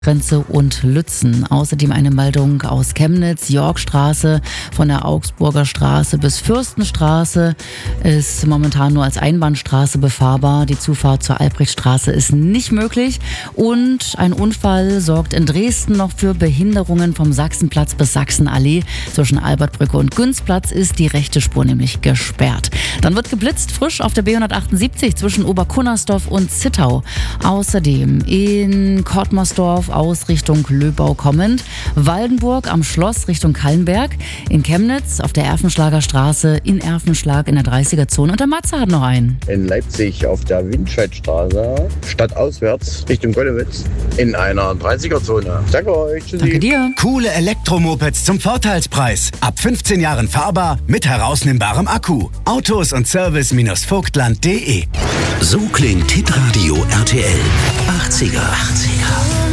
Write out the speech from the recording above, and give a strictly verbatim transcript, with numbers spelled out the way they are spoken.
Grenze und Lützen. Außerdem eine Meldung aus Chemnitz, Yorkstraße von der Augsburger Straße bis Fürstenstraße ist momentan nur als Einbahnstraße befahrbar. Die Zufahrt zur Albrechtstraße ist nicht möglich und ein Unfall sorgt in Dresden noch für Behinderungen vom Sachsenplatz bis Sachsenallee. Zwischen Albertbrücke und Günzplatz ist die rechte Spur nämlich gesperrt. Dann wird geblitzt frisch auf der B hundertachtundsiebzig zwischen Oberkunnersdorf und Zittau. Außerdem in Kottmersdorf aus Richtung Löbau kommend, Waldenburg am Schloss Richtung Kallenberg, in Chemnitz auf der Erfenschlager Straße, in Erfenschlag in der dreißiger-Zone und der Matze hat noch einen. In Leipzig auf der Windscheidstraße, stadtauswärts Richtung Gollewitz, in einer dreißiger-Zone. Danke euch, tschüssi. Danke dir. Coole Elektromopeds zum Vorteilspreis. Ab fünfzehn Jahren fahrbar mit herausnimmbarem Akku. Autos und Service Vogtland punkt de. So klingt Hitradio R T L. achtziger. achtziger.